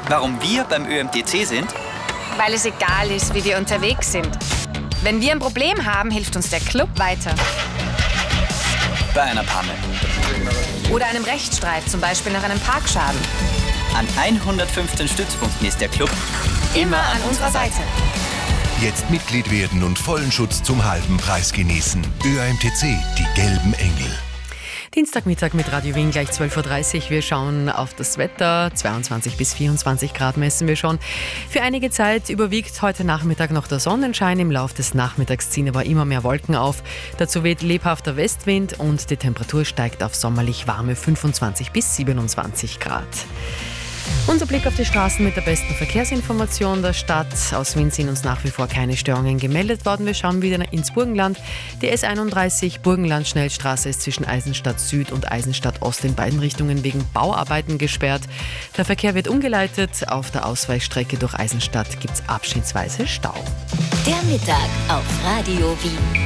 Warum wir beim ÖMTC sind? Weil es egal ist, wie wir unterwegs sind. Wenn wir ein Problem haben, hilft uns der Club weiter. Bei einer Panne. Oder einem Rechtsstreit, zum Beispiel nach einem Parkschaden. An 115 Stützpunkten ist der Club Immer an unserer Seite. Jetzt Mitglied werden und vollen Schutz zum halben Preis genießen. ÖAMTC, die gelben Engel. Dienstagmittag mit Radio Wien gleich 12.30 Uhr. Wir schauen auf das Wetter. 22 bis 24 Grad messen wir schon. Für einige Zeit überwiegt heute Nachmittag noch der Sonnenschein. Im Laufe des Nachmittags ziehen aber immer mehr Wolken auf. Dazu weht lebhafter Westwind und die Temperatur steigt auf sommerlich warme 25 bis 27 Grad. Unser Blick auf die Straßen mit der besten Verkehrsinformation der Stadt. Aus Wien sind uns nach wie vor keine Störungen gemeldet worden. Wir schauen wieder ins Burgenland. Die S31 Burgenland-Schnellstraße ist zwischen Eisenstadt Süd und Eisenstadt Ost in beiden Richtungen wegen Bauarbeiten gesperrt. Der Verkehr wird umgeleitet. Auf der Ausweichstrecke durch Eisenstadt gibt es abschnittsweise Stau. Der Mittag auf Radio Wien.